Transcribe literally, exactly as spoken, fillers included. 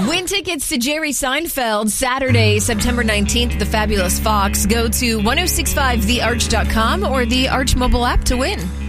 Win tickets to Jerry Seinfeld Saturday, September nineteenth at the Fabulous Fox. Go to ten sixty-five the arch dot com or the Arch mobile app to win.